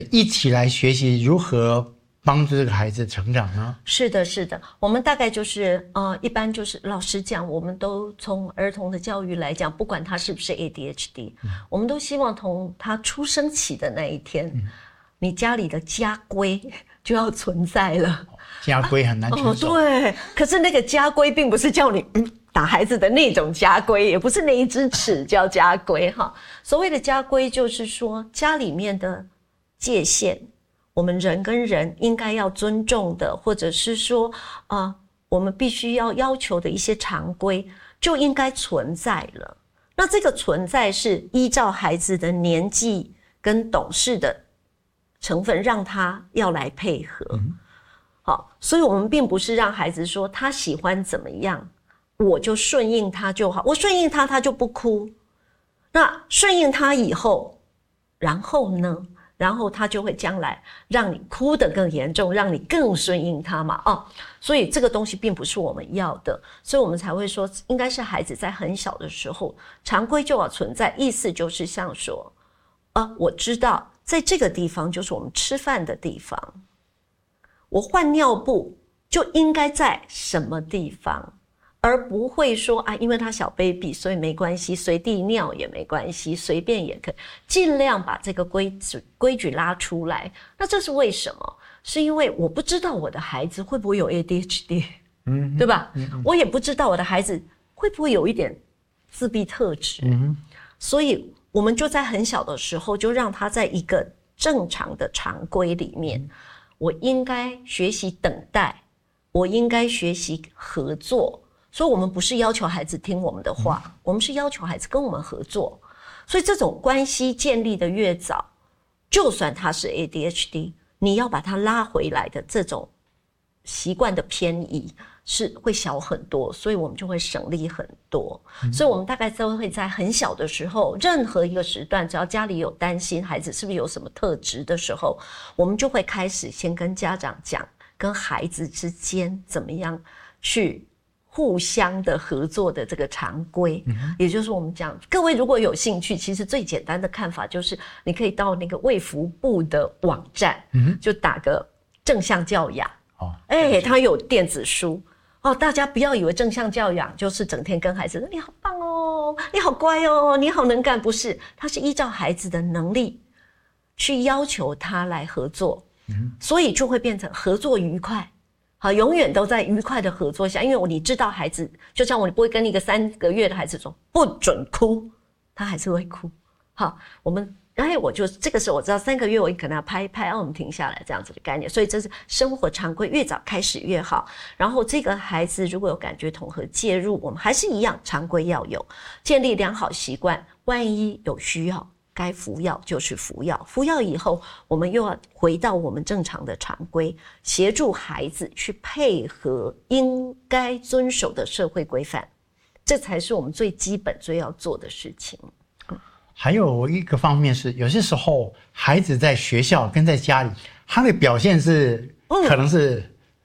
一起来学习如何帮助这个孩子成长呢？ 是的，是的，我们大概就是一般就是老实讲，我们都从儿童的教育来讲，不管他是不是 ADHD，我们都希望从他出生起的那一天，你家里的家规就要存在了。 家规很难遵守。 对，可是那个家规并不是叫你打孩子的那种家规，也不是那一只尺叫家规哈。所谓的家规就是说家里面的界限，我们人跟人应该要尊重的，或者是说我们必须要求的一些常规就应该存在了。那这个存在是依照孩子的年纪跟懂事的成分让他要来配合。好，所以我们并不是让孩子说他喜欢怎么样我就顺应他就好，我顺应他他就不哭，那顺应他以后然后呢，然后他就会将来让你哭得更严重，让你更顺应他嘛。所以这个东西并不是我们要的，所以我们才会说应该是孩子在很小的时候常规就要存在，意思就是像说我知道在这个地方就是我们吃饭的地方，我换尿布就应该在什么地方，而不会说因为他小 baby 所以没关系，随地尿也没关系，随便也可以，尽量把这个规矩拉出来。那这是为什么？是因为我不知道我的孩子会不会有 ADHD，对吧？我也不知道我的孩子会不会有一点自闭特质，所以我们就在很小的时候就让他在一个正常的常规里面，我应该学习等待，我应该学习合作。所以我们不是要求孩子听我们的话，我们是要求孩子跟我们合作。所以这种关系建立的越早，就算他是 ADHD， 你要把他拉回来的这种习惯的偏移是会小很多，所以我们就会省力很多。所以我们大概都会在很小的时候，任何一个时段，只要家里有担心孩子是不是有什么特质的时候，我们就会开始先跟家长讲，跟孩子之间怎么样去互相的合作的这个常规。也就是我们讲，各位如果有兴趣，其实最简单的看法就是你可以到那个卫福部的网站，就打个正向教养，它有电子书。大家不要以为正向教养就是整天跟孩子说你好棒哦，你好乖哦，你好能干，不是，它是依照孩子的能力去要求他来合作，所以就会变成合作愉快。好，永远都在愉快的合作下，因为你知道孩子，就像我不会跟一个3个月的孩子说不准哭，他还是会哭。好，我就这个时候我知道3个月我可能要拍一拍，我们停下来这样子的概念，所以这是生活常规越早开始越好。然后这个孩子如果有感觉统合介入，我们还是一样常规要有，建立良好习惯，万一有需要该服药就是服药，服药以后我们又要回到我们正常的常规，协助孩子去配合应该遵守的社会规范，这才是我们最基本最要做的事情。 还有一个方面是，有些时候孩子在学校跟在家里，他的表现是可能是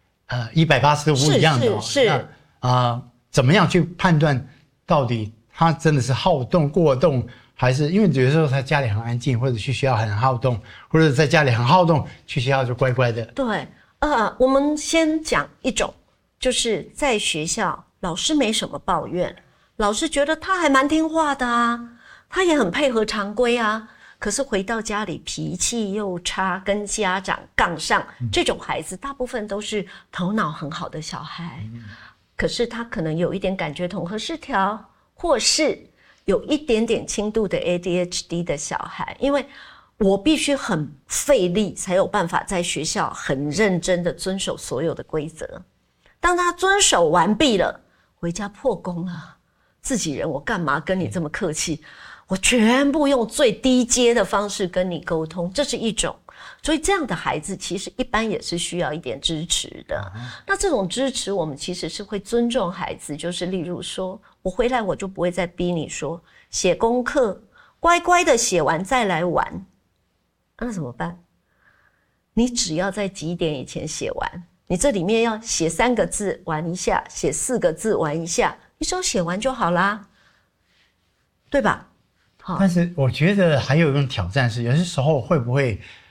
180度不一样的。是怎么样去判断到底他真的是好动过动，还是因为有时候他家里很安静，或者去学校很好动，或者在家里很好动，去学校就乖乖的。 对，我们先讲一种，就是在学校老师没什么抱怨，老师觉得他还蛮听话的啊，他也很配合常规啊，可是回到家里脾气又差，跟家长杠上，这种孩子大部分都是头脑很好的小孩，可是他可能有一点感觉统合失调，或是有一点点轻度的 ADHD 的小孩，因为我必须很费力才有办法在学校很认真的遵守所有的规则，当他遵守完毕了，回家破功了，自己人我干嘛跟你这么客气，我全部用最低阶的方式跟你沟通，这是一种。所以这样的孩子其实一般也是需要一点支持的。那这种支持我们其实是会尊重孩子，就是例如说我回来我就不会再逼你说写功课乖乖的写完再来玩，那怎么办？你只要在几点以前写完，你这里面要写3个字玩一下，写4个字玩一下，你只要写完就好啦，对吧？ 但是我觉得还有一种挑战是，有些时候会不会